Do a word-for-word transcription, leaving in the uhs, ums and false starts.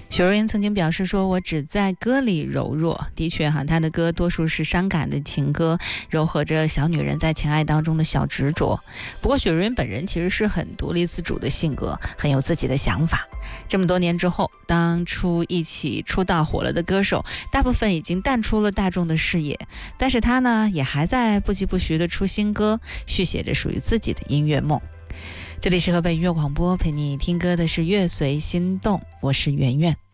许茹芸曾经表示说，我只在歌里柔弱。的确哈，她的歌多数是伤感的情歌，糅合着小女人在情爱当中的小执着。不过许茹芸本人其实是很独立自主的性格，很有自己的想法。这么多年之后，当初一起出道火了的歌手，大部分已经淡出了大众的视野，但是她呢，也还在不疾不徐地出新歌，续写着属于自己的音乐梦。这里是河北音乐广播，陪你听歌的是乐随心动，我是圆圆。